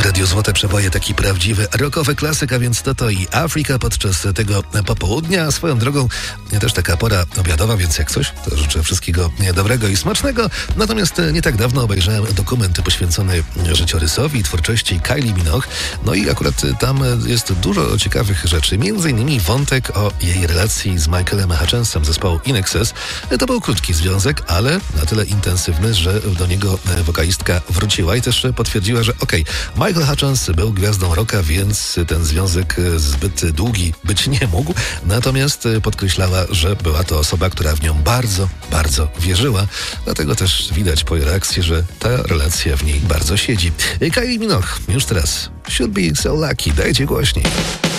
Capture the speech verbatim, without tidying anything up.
Radio Złote Przeboje, taki prawdziwy rockowy klasyk, a więc to to i Afryka podczas tego popołudnia. Swoją drogą też taka pora obiadowa, więc jak coś, to życzę wszystkiego dobrego i smacznego. Natomiast nie tak dawno obejrzałem dokument poświęcony życiorysowi i twórczości Kylie Minogue. No i akurat tam jest dużo ciekawych rzeczy. Między innymi wątek o jej relacji z Michaelem Hutchensem zespołu In Excess. To był krótki związek, ale na tyle intensywny, że do niego wokalistka wróciła i też potwierdziła, że okej, okay, Michael Hutchence był gwiazdą rocka, więc ten związek zbyt długi być nie mógł. Natomiast podkreślała, że była to osoba, która w nią bardzo, bardzo wierzyła. Dlatego też widać po jej reakcji, że ta relacja w niej bardzo siedzi. Kylie Minogue już teraz. Should be so lucky. Dajcie głośniej.